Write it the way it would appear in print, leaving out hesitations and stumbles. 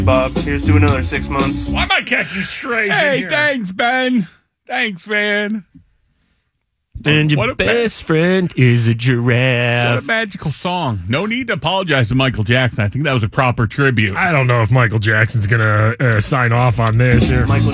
Bob, here's to another 6 months. Why am I catching strays in Hey, here? thanks, Ben. Thanks, man. And What your a best friend is a What a giraffe. magical song. No need to apologize to Michael Jackson. I think that was a proper tribute. I don't know if Michael Jackson's going to sign off on this here. Michael